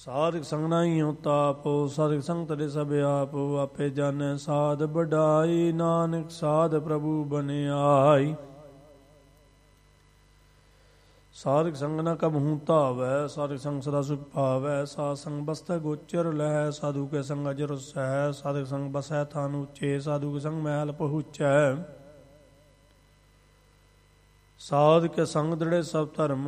ਸਾਧਿਕ ਸੰਗ ਨਾਈਓ ਤਾਪੋ, ਸਾਧਿਕ ਸੰਗ ਤਰੇ ਸਭ ਆਪੋ, ਆਪੇ ਜਾਣੈ ਸਾਧ ਵਡਾਈ, ਨਾਨਕ ਸਾਧ ਪ੍ਰਭੂ ਬਨਿਆਈ। ਸਾਧਿਕ ਸੰਗ ਨ ਕਬਹੂ ਧਾਵੈ, ਸਾਧਿਕ ਸੰਗ ਸਦਾ ਸੁਖ ਭਾਵੈ, ਸਾਧ ਸੰਗ ਬਸਤੈ ਗੋਚਰ ਲਹੈ, ਸਾਧੂ ਕੇ ਸੰਗ ਅਜਰ ਸਹਿ, ਸਾਧਿਕ ਸੰਗ ਬਸੈ ਥਾਨ ਉੱਚੇ, ਸਾਧੂ ਕੇ ਸੰਗ ਮਹਿਲ ਪਹੁੰਚੈ। ਸਾਧ ਕੇ ਸੰਗ ਦ੍ਰਿੜ੍ਹੇ ਸਭ ਧਰਮ